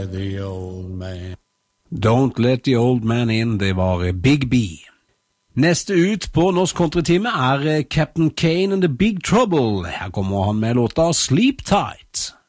The old man. Don't Let the Old Man In, det var Big B. Neste ut på Norsk Countrytime er Captain Kane and the Big Trouble. Her kommer han med låta Sleep Tight.